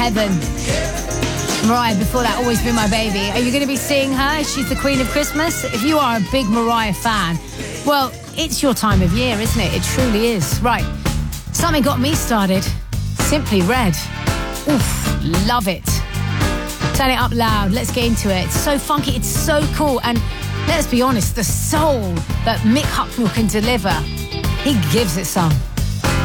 Heaven. Mariah, before that, Always Be My Baby. Are you going to be seeing her? She's the Queen of Christmas. If you are a big Mariah fan, well, it's your time of year, isn't it? It truly is. Right. Something got me started. Simply Red. Oof, love it. Turn it up loud. Let's get into it. It's so funky. It's so cool. And let's be honest, the soul that Mick Hucknall can deliver, he gives it some.